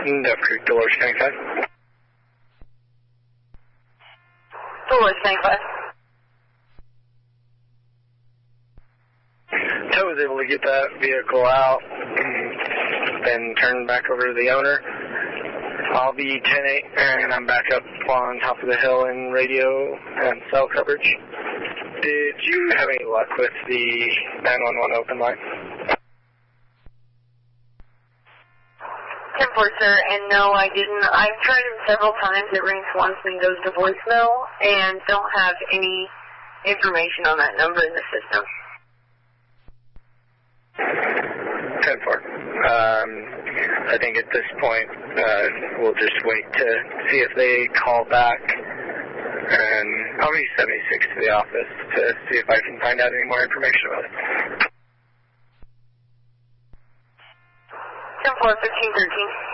Duff Creek, Dolores County 5. Dolores County 5. Tow was able to get that vehicle out and turn back over to the owner. I'll be 10-8, and I'm back up on top of the hill in radio and cell coverage. Did you have any luck with the 911 open line? 10-4, sir, and no, I didn't. I've tried it several times. It rings once and goes to voicemail, and don't have any information on that number in the system. 10-4. I think at this point, we'll just wait to see if they call back, and I'll be 76 to the office to see if I can find out any more information about it. 10-4, 1513.